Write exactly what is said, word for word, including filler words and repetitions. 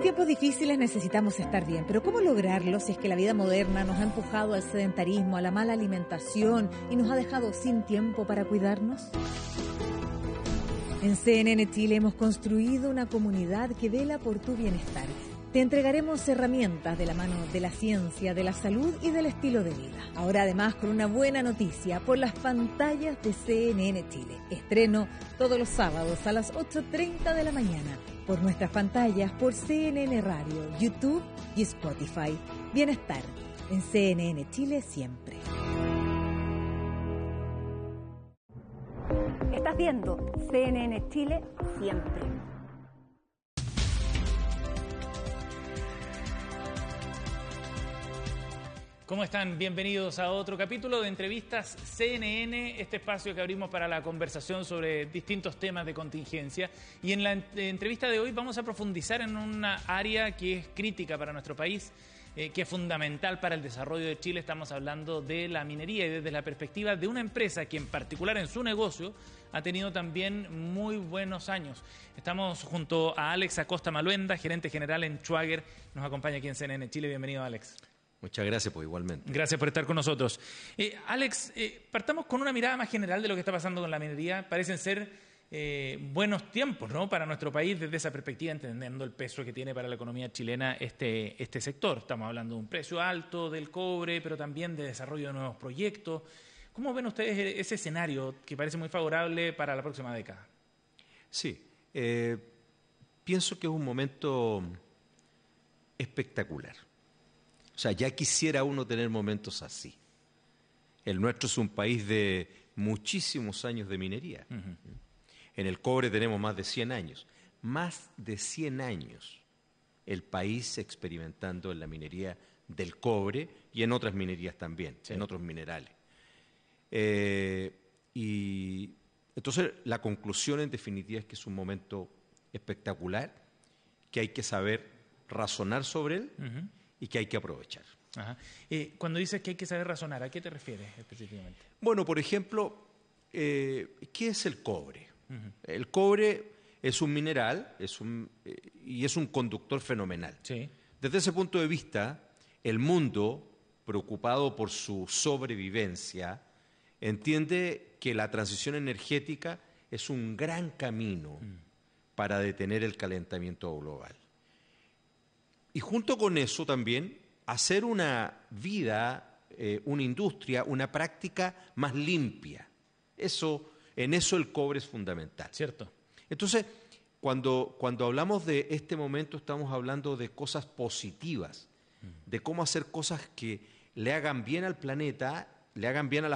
tiempos difíciles necesitamos estar bien, pero ¿cómo lograrlo si es que la vida moderna nos ha empujado al sedentarismo, a la mala alimentación y nos ha dejado sin tiempo para cuidarnos? En C N N Chile hemos construido una comunidad que vela por tu bienestar. Te entregaremos herramientas de la mano de la ciencia, de la salud y del estilo de vida. Ahora además con una buena noticia por las pantallas de C N N Chile. Estreno todos los sábados a las ocho treinta de la mañana por nuestras pantallas, por C N N Radio, YouTube y Spotify. Bienestar en C N N Chile siempre. Estás viendo C N N Chile siempre. ¿Cómo están? Bienvenidos a otro capítulo de Entrevistas C N N, este espacio que abrimos para la conversación sobre distintos temas de contingencia. Y en la entrevista de hoy vamos a profundizar en una área que es crítica para nuestro país, eh, que es fundamental para el desarrollo de Chile. Estamos hablando de la minería y desde la perspectiva de una empresa que en particular en su negocio ha tenido también muy buenos años. Estamos junto a Alex Acosta Maluenda, gerente general en Schwager. Nos acompaña aquí en C N N Chile. Bienvenido, Alex. Muchas gracias, pues igualmente. Gracias por estar con nosotros. Eh, Alex, eh, partamos con una mirada más general de lo que está pasando con la minería. Parecen ser eh, buenos tiempos, ¿no?, para nuestro país desde esa perspectiva, entendiendo el peso que tiene para la economía chilena este, este sector. Estamos hablando de un precio alto del cobre, pero también de desarrollo de nuevos proyectos. ¿Cómo ven ustedes ese escenario que parece muy favorable para la próxima década? Sí, eh, pienso que es un momento espectacular. O sea, ya quisiera uno tener momentos así. El nuestro es un país de muchísimos años de minería. Uh-huh. En el cobre tenemos más de cien años. Más de cien años el país experimentando en la minería del cobre y en otras minerías también, sí, en otros minerales. Eh, y entonces la conclusión en definitiva es que es un momento espectacular, que hay que saber razonar sobre él. Uh-huh. Y que hay que aprovechar. Ajá. Eh, cuando dices que hay que saber razonar, ¿a qué te refieres específicamente? Bueno, por ejemplo, eh, ¿qué es el cobre? Uh-huh. El cobre es un mineral es un, eh, y es un conductor fenomenal. Sí. Desde ese punto de vista, el mundo, preocupado por su sobrevivencia, entiende que la transición energética es un gran camino uh-huh. para detener el calentamiento global. Y junto con eso también hacer una vida, eh, una industria, una práctica más limpia. Eso, en eso el cobre es fundamental. Cierto. Entonces, cuando, cuando hablamos de este momento, estamos hablando de cosas positivas, de cómo hacer cosas que le hagan bien al planeta, le hagan bien a las